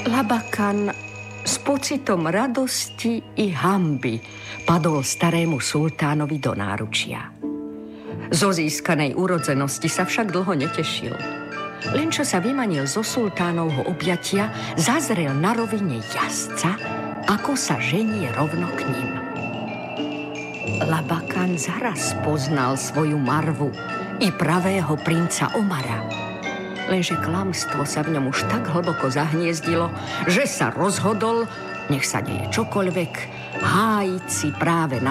Labakan s pocitom radosti i hanby padol starému sultánovi do náručia. Zo získanej urodzenosti sa však dlho netešil. Len čo sa vymanil zo sultánovho objatia, zazrel na rovine jazdca, ako sa ženie rovno k ním. Labakan zaraz poznal svoju Marvu i pravého princa Omara. Lenže klamstvo sa v ňom už tak hlboko zahniezdilo, že sa rozhodol, nech sa deje čokoľvek, hájiť si práve